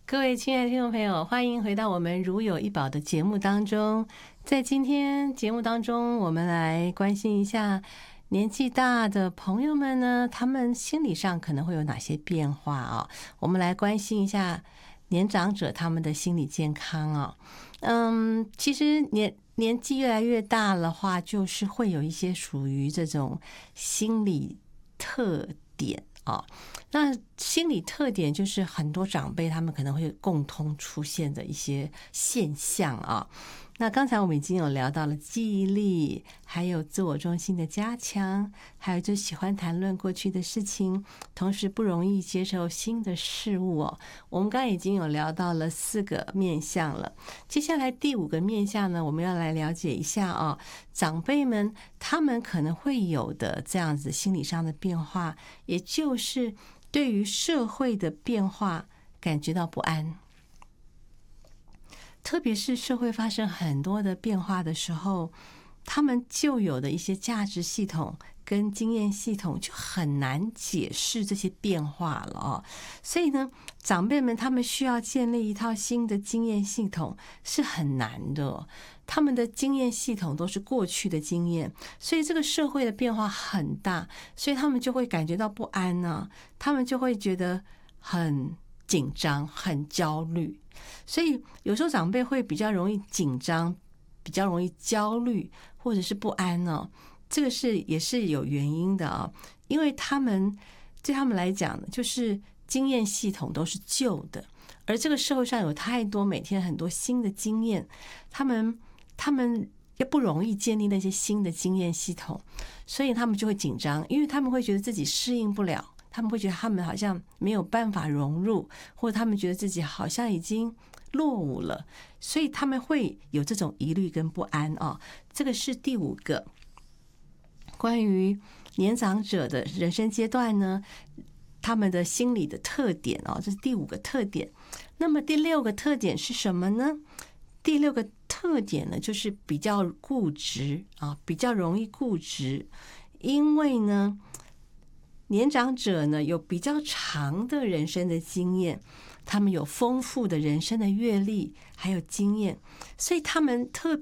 各位亲爱的听众朋友，欢迎回到我们如有一宝的节目当中。在今天节目当中，我们来关心一下年纪大的朋友们呢，他们心理上可能会有哪些变化啊？我们来关心一下年长者他们的心理健康啊。其实年纪越来越大的话，就是会有一些属于这种心理特点啊。那心理特点就是很多长辈他们可能会共通出现的一些现象啊。那刚才我们已经有聊到了记忆力，还有自我中心的加强，还有就喜欢谈论过去的事情，同时不容易接受新的事物哦。我们刚才已经有聊到了4个面向了，接下来第5个面向呢，我们要来了解一下哦，长辈们他们可能会有的这样子心理上的变化，也就是对于社会的变化感觉到不安。特别是社会发生很多的变化的时候，他们旧有的一些价值系统跟经验系统就很难解释这些变化了哦。所以呢，长辈们他们需要建立一套新的经验系统是很难的哦。他们的经验系统都是过去的经验，所以这个社会的变化很大，所以他们就会感觉到不安啊，他们就会觉得很紧张、很焦虑。所以有时候长辈会比较容易紧张，比较容易焦虑，或者是不安哦。这个也是有原因的啊，因为对他们来讲，就是经验系统都是旧的，而这个社会上有太多每天很多新的经验，他们也不容易建立那些新的经验系统，所以他们就会紧张，因为他们会觉得自己适应不了。他们会觉得他们好像没有办法融入，或者他们觉得自己好像已经落伍了，所以他们会有这种疑虑跟不安啊。这个是第5个关于年长者的人生阶段呢，他们的心理的特点哦，这是第5个特点。那么第6个特点是什么呢？第6个特点呢，就是比较固执啊，比较容易固执，因为呢，年长者呢有比较长的人生的经验，他们有丰富的人生的阅历还有经验，所以他们特